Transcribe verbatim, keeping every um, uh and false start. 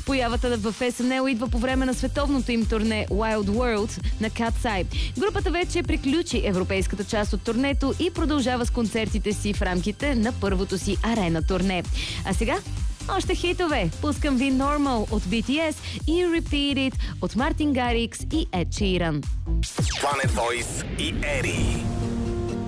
Появата в Ес Ен Ел идва по време на световното им турне Wild World на Cat's Eye. Групата вече приключи европейската част от турнето и продължава с концертите си в рамките на първото си арена турне. А сега още хитове. Пускам ви Normal от Би Ти Ес и Repeat It от Мартин Гарикс и Ед Ширан. Planet Voice и Ери.